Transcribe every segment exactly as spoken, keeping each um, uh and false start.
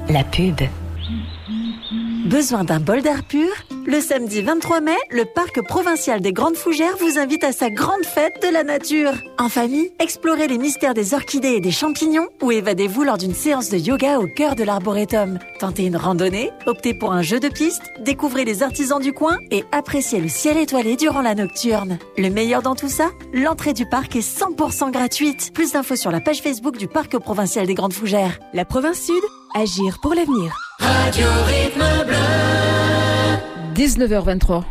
La pub. Besoin d'un bol d'air pur ? Le samedi vingt-trois mai, le parc provincial des Grandes Fougères vous invite à sa grande fête de la nature. En famille, explorez les mystères des orchidées et des champignons ou évadez-vous lors d'une séance de yoga au cœur de l'arboretum. Tentez une randonnée, optez pour un jeu de piste, découvrez les artisans du coin et appréciez le ciel étoilé durant la nocturne. Le meilleur dans tout ça ? L'entrée du parc est cent pour cent gratuite. Plus d'infos sur la page Facebook du parc provincial des Grandes Fougères. La province Sud, agir pour l'avenir. Radio Rythme Bleu. dix-neuf heures vingt-trois.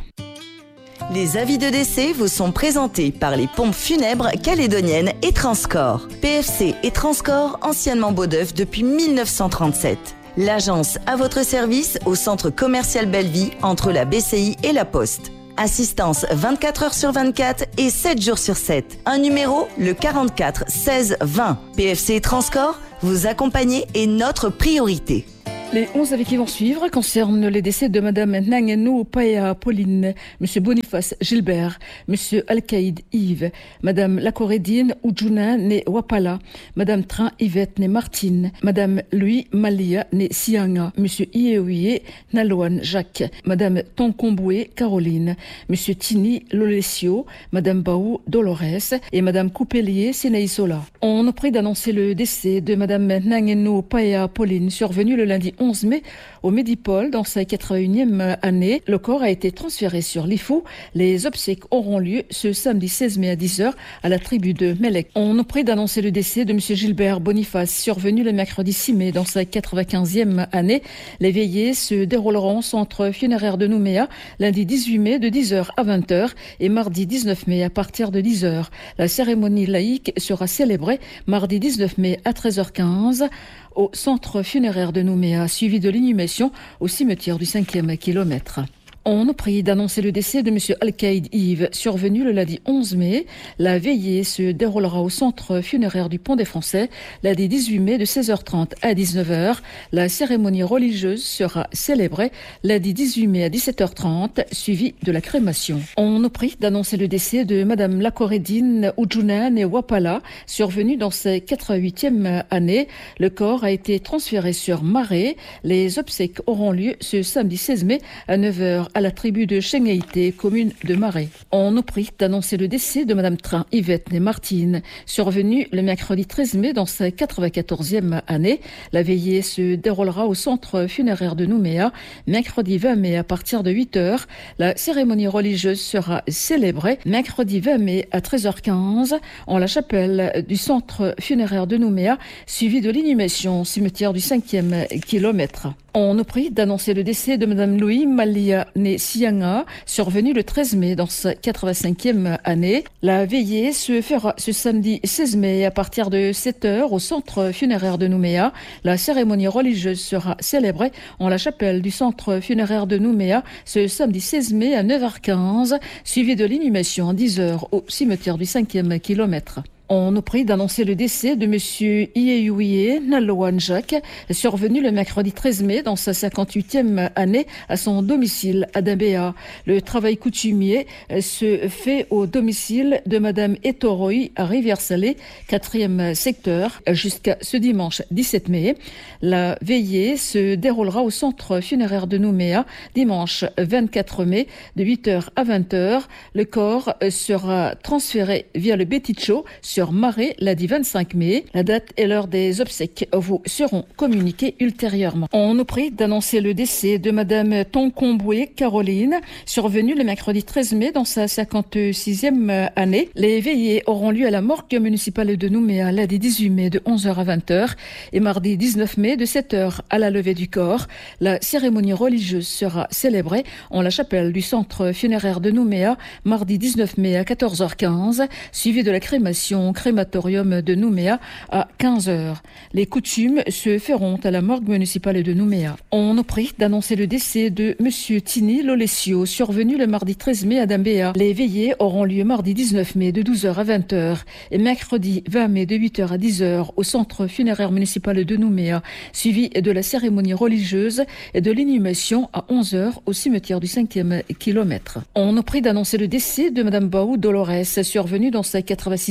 Les avis de décès vous sont présentés par les pompes funèbres calédoniennes et Transcorps. P F C et Transcorps, anciennement Beaudeuf depuis mille neuf cent trente-sept. L'agence à votre service au centre commercial Belleville entre la B C I et la Poste. Assistance vingt-quatre heures sur vingt-quatre et sept jours sur sept. Un numéro, le quarante-quatre seize vingt. P F C et Transcorps, vous accompagner est notre priorité. Les onze avis qui vont suivre concernent les décès de Madame Nangenou Paya Pauline, Monsieur Boniface Gilbert, Monsieur Alcaïd Yves, Madame Lacorédine Oudjouna né Wapala, Madame Train Yvette né Martine, Madame Louis Malia né Sianga, Monsieur Ieouye Naloan Jacques, Madame Tonkomboué Caroline, Monsieur Tini Lolesio, Madame Baou Dolores et Madame Coupelier Sénaïsola. On nous prie d'annoncer le décès de Madame Nangenou Paya Pauline, survenu le lundi onze mai au Médipôle dans sa quatre-vingt-unième année. Le corps a été transféré sur l'I F O. Les obsèques auront lieu ce samedi seize mai à dix heures à la tribu de Melek. On nous prie d'annoncer le décès de Monsieur Gilbert Boniface, survenu le mercredi six mai dans sa quatre-vingt-quinzième année. Les veillées se dérouleront au centre funéraire de Nouméa lundi dix-huit mai de dix heures à vingt heures et mardi dix-neuf mai à partir de dix heures. La cérémonie laïque sera célébrée mardi dix-neuf mai à treize heures quinze au centre funéraire de Nouméa, suivi de l'inhumation au cimetière du cinquième kilomètre. On nous prie d'annoncer le décès de Monsieur Alcaïd Yves, survenu le lundi onze mai. La veillée se déroulera au centre funéraire du Pont des Français, lundi dix-huit mai de seize heures trente à dix-neuf heures. La cérémonie religieuse sera célébrée lundi dix-huit mai à dix-sept heures trente, suivie de la crémation. On nous prie d'annoncer le décès de Madame Lacorédine Oudjouna né Wapala, survenue dans sa quatre-vingt-huitième année. Le corps a été transféré sur Marais. Les obsèques auront lieu ce samedi seize mai à neuf heures à la tribu de Chengaïté, commune de Marais. On nous prie d'annoncer le décès de Madame Train Yvette né Martine, survenue le mercredi treize mai dans sa quatre-vingt-quatorzième année. La veillée se déroulera au centre funéraire de Nouméa, mercredi vingt mai à partir de huit heures. La cérémonie religieuse sera célébrée mercredi vingt mai à treize heures quinze en la chapelle du centre funéraire de Nouméa, suivie de l'inhumation au cimetière du cinquième kilomètre. On nous prie d'annoncer le décès de Madame Louis Malia née Sianga, survenue le treize mai dans sa quatre-vingt-cinquième année. La veillée se fera ce samedi seize mai à partir de sept heures au centre funéraire de Nouméa. La cérémonie religieuse sera célébrée en la chapelle du centre funéraire de Nouméa ce samedi seize mai à neuf heures quinze, suivi de l'inhumation à dix heures au cimetière du cinquième kilomètre. On nous prie d'annoncer le décès de Monsieur Ieouye Naloan Jacques, survenu le mercredi treize mai dans sa cinquante-huitième année à son domicile à Dambéa. Le travail coutumier se fait au domicile de Madame Etoroy à Rivière-Salée, quatrième secteur, jusqu'à ce dimanche dix-sept mai. La veillée se déroulera au centre funéraire de Nouméa, dimanche vingt-quatre mai, de huit heures à vingt heures. Le corps sera transféré via le Béticho sur Marais lundi vingt-cinq mai. La date et l'heure des obsèques vous seront communiquées ultérieurement. On nous prie d'annoncer le décès de Madame Tonkomboué Caroline, survenue le mercredi treize mai dans sa cinquante-sixième année. Les veillées auront lieu à la morgue municipale de Nouméa lundi dix-huit mai de onze heures à vingt heures et mardi dix-neuf mai de sept heures à la levée du corps. La cérémonie religieuse sera célébrée en la chapelle du centre funéraire de Nouméa mardi dix-neuf mai à quatorze heures quinze, suivi de la crémation crématorium de Nouméa à quinze heures. Les coutumes se feront à la morgue municipale de Nouméa. On nous prie d'annoncer le décès de Monsieur Tini Lolesio, survenu le mardi treize mai à Dambéa. Les veillées auront lieu mardi dix-neuf mai de douze heures à vingt heures et mercredi vingt mai de huit heures à dix heures au centre funéraire municipal de Nouméa, suivi de la cérémonie religieuse et de l'inhumation à onze heures au cimetière du cinquième kilomètre. On nous prie d'annoncer le décès de Madame Baou Dolores, survenue dans sa quatre-vingt-sixième année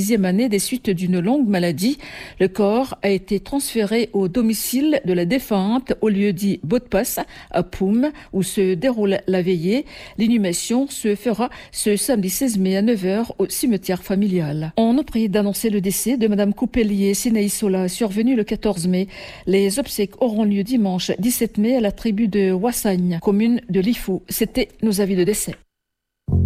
décédée des suites d'une longue maladie. Le corps a été transféré au domicile de la défunte au lieu dit Bodpas à Poum où se déroule la veillée. L'inhumation se fera ce samedi seize mai à neuf heures au cimetière familial. On nous prie d'annoncer le décès de Madame Coupelier Sinéisola, survenu le quatorze mai. Les obsèques auront lieu dimanche dix-sept mai à la tribu de Wassagne, commune de Lifou. C'était nos avis de décès.